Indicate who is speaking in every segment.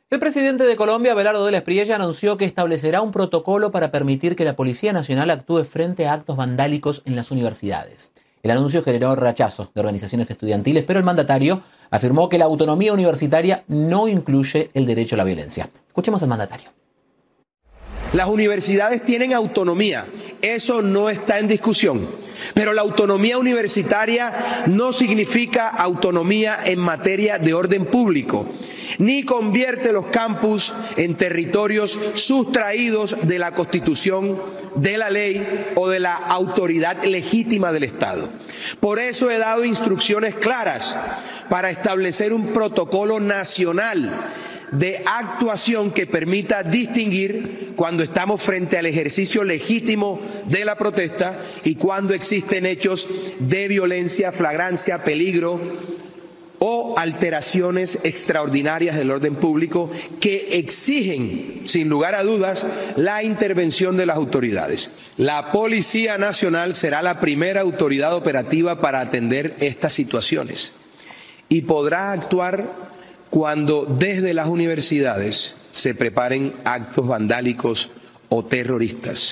Speaker 1: El presidente de Colombia, Abelardo de la Espriella, anunció que establecerá un protocolo para permitir que la Policía Nacional actúe frente a actos vandálicos en las universidades. El anuncio generó rechazo de organizaciones estudiantiles, pero el mandatario afirmó que la autonomía universitaria no incluye el derecho a la violencia. Escuchemos al mandatario.
Speaker 2: Las universidades tienen autonomía, eso no está en discusión, pero la autonomía universitaria no significa autonomía en materia de orden público, ni convierte los campus en territorios sustraídos de la Constitución, de la ley o de la autoridad legítima del Estado. Por eso he dado instrucciones claras para establecer un protocolo nacional de actuación que permita distinguir cuando estamos frente al ejercicio legítimo de la protesta y cuando existen hechos de violencia, flagrancia, peligro o alteraciones extraordinarias del orden público que exigen, sin lugar a dudas, la intervención de las autoridades. La Policía Nacional será la primera autoridad operativa para atender estas situaciones y podrá actuar cuando desde las universidades se preparen actos vandálicos o terroristas.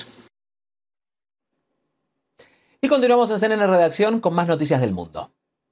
Speaker 1: Y continuamos en CNN Redacción con más noticias del mundo.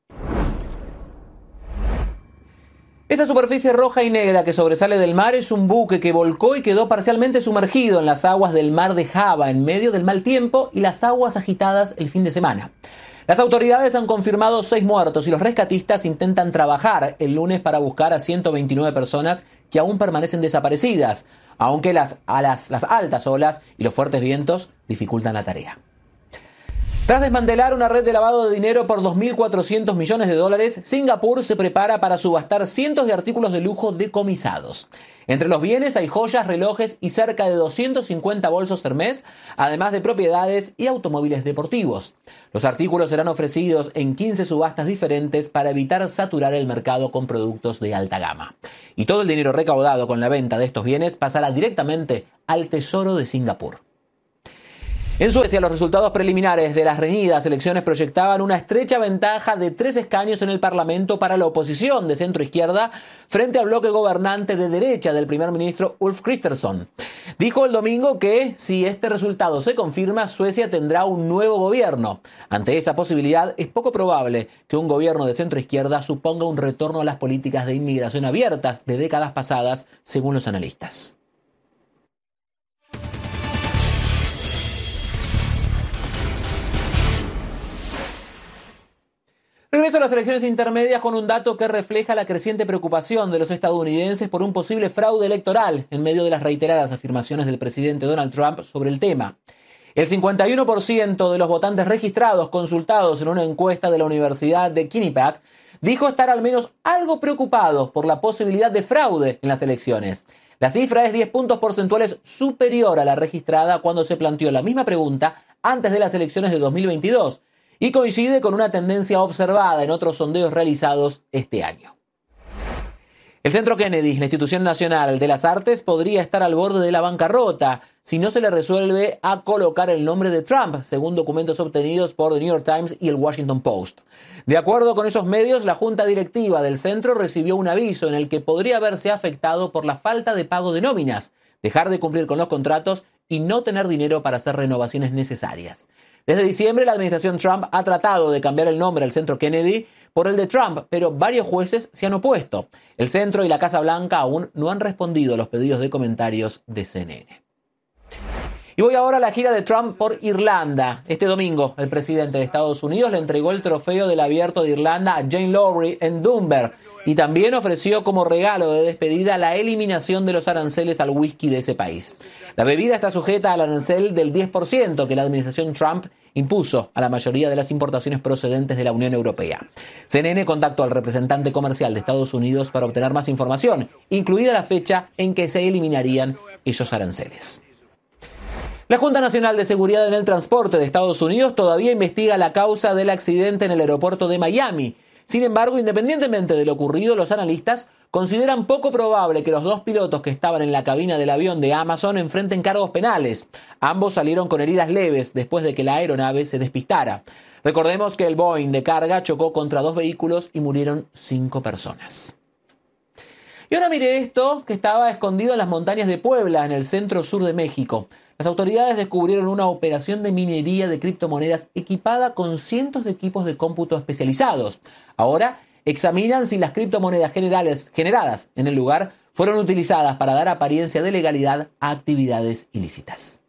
Speaker 1: Esa superficie roja y negra que sobresale del mar es un buque que volcó y quedó parcialmente sumergido en las aguas del mar de Java en medio del mal tiempo y las aguas agitadas el fin de semana. Las autoridades han confirmado 6 muertos y los rescatistas intentan trabajar el lunes para buscar a 129 personas que aún permanecen desaparecidas, aunque las altas olas y los fuertes vientos dificultan la tarea. Tras desmantelar una red de lavado de dinero por 2.400 millones de dólares, Singapur se prepara para subastar cientos de artículos de lujo decomisados. Entre los bienes hay joyas, relojes y cerca de 250 bolsos Hermès, además de propiedades y automóviles deportivos. Los artículos serán ofrecidos en 15 subastas diferentes para evitar saturar el mercado con productos de alta gama. Y todo el dinero recaudado con la venta de estos bienes pasará directamente al Tesoro de Singapur. En Suecia, los resultados preliminares de las reñidas elecciones proyectaban una estrecha ventaja de 3 escaños en el Parlamento para la oposición de centro-izquierda frente al bloque gobernante de derecha del primer ministro Ulf Kristersson. Dijo el domingo que, si este resultado se confirma, Suecia tendrá un nuevo gobierno. Ante esa posibilidad, es poco probable que un gobierno de centro-izquierda suponga un retorno a las políticas de inmigración abiertas de décadas pasadas, según los analistas. Regreso a las elecciones intermedias con un dato que refleja la creciente preocupación de los estadounidenses por un posible fraude electoral en medio de las reiteradas afirmaciones del presidente Donald Trump sobre el tema. El 51% de los votantes registrados consultados en una encuesta de la Universidad de Quinnipiac dijo estar al menos algo preocupado por la posibilidad de fraude en las elecciones. La cifra es 10 puntos porcentuales superior a la registrada cuando se planteó la misma pregunta antes de las elecciones de 2022. Y coincide con una tendencia observada en otros sondeos realizados este año. El Centro Kennedy, la institución nacional de las artes, podría estar al borde de la bancarrota si no se le resuelve a colocar el nombre de Trump, según documentos obtenidos por The New York Times y el Washington Post. De acuerdo con esos medios, la junta directiva del centro recibió un aviso en el que podría verse afectado por la falta de pago de nóminas, dejar de cumplir con los contratos y no tener dinero para hacer renovaciones necesarias. Desde diciembre, la administración Trump ha tratado de cambiar el nombre al Centro Kennedy por el de Trump, pero varios jueces se han opuesto. El centro y la Casa Blanca aún no han respondido a los pedidos de comentarios de CNN. Y voy ahora a la gira de Trump por Irlanda. Este domingo, el presidente de Estados Unidos le entregó el trofeo del Abierto de Irlanda a Jane Lowry en Dunbar y también ofreció como regalo de despedida la eliminación de los aranceles al whisky de ese país. La bebida está sujeta al arancel del 10% que la administración Trump impuso a la mayoría de las importaciones procedentes de la Unión Europea. CNN contactó al representante comercial de Estados Unidos para obtener más información, incluida la fecha en que se eliminarían esos aranceles. La Junta Nacional de Seguridad en el Transporte de Estados Unidos todavía investiga la causa del accidente en el aeropuerto de Miami. Sin embargo, independientemente de lo ocurrido, los analistas consideran poco probable que los 2 pilotos que estaban en la cabina del avión de Amazon enfrenten cargos penales. Ambos salieron con heridas leves después de que la aeronave se despistara. Recordemos que el Boeing de carga chocó contra 2 vehículos y murieron 5 personas. Y ahora mire esto, que estaba escondido en las montañas de Puebla, en el centro sur de México. Las autoridades descubrieron una operación de minería de criptomonedas equipada con cientos de equipos de cómputo especializados. Ahora examinan si las criptomonedas generadas en el lugar fueron utilizadas para dar apariencia de legalidad a actividades ilícitas.